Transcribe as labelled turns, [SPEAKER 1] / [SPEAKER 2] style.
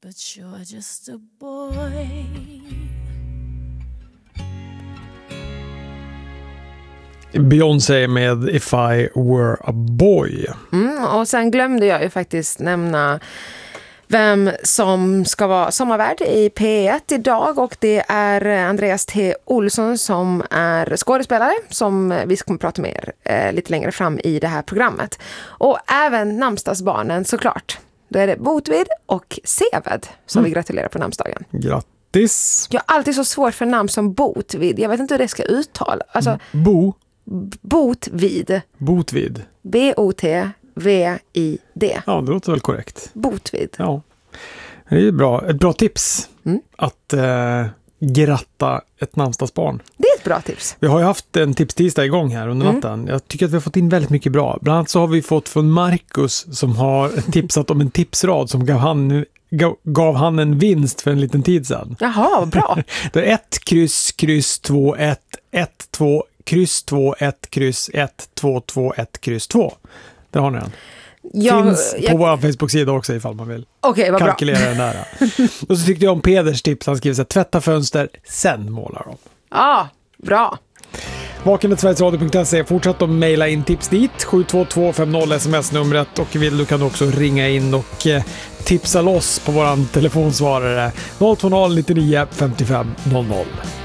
[SPEAKER 1] But you're just a boy.
[SPEAKER 2] Beyoncé med If I Were a Boy.
[SPEAKER 3] Och sen glömde jag ju faktiskt nämna vem som ska vara sommarvärd i P1 idag, och det är Andreas T. Olsson som är skådespelare som vi kommer prata med lite längre fram i det här programmet. Och även namnsdagsbarnen såklart. Då är det Botvid och Seved som vi gratulerar på namnsdagen.
[SPEAKER 2] Grattis!
[SPEAKER 3] Jag har alltid så svårt för namn som Botvid. Jag vet inte hur det ska uttala. Alltså, Botvid.
[SPEAKER 2] Botvid.
[SPEAKER 3] B-O-T-V-I-D.
[SPEAKER 2] Ja, det låter väl korrekt.
[SPEAKER 3] Botvid.
[SPEAKER 2] Ja. Det är ju bra. Ett bra tips att gratta ett namnsdagsbarn.
[SPEAKER 3] Det är ett bra tips.
[SPEAKER 2] Vi har ju haft en tipstisdag igång här under natten. Jag tycker att vi har fått in väldigt mycket bra. Bland annat så har vi fått från Marcus som har tipsat om en tipsrad som gav han en vinst för en liten tid sedan.
[SPEAKER 3] Jaha, bra.
[SPEAKER 2] Det är 1, kryss, kryss, 2, 1, 1, 2, kryss, 2, 1, kryss, 1, 2, 2, 1, kryss, 2. Där har ni den. Finns på vår Facebook-sida också ifall man vill kalkylera den där. Och så tyckte jag om Peders tips. Han skriver så här: tvätta fönster, sen målar de.
[SPEAKER 3] Ja, bra.
[SPEAKER 2] Vaken@sverigesradio.se. Fortsätt att mejla in tips dit. 72250 sms-numret. Och vill du kan du också ringa in och tipsa loss på våran telefonsvarare 020 99 55 00.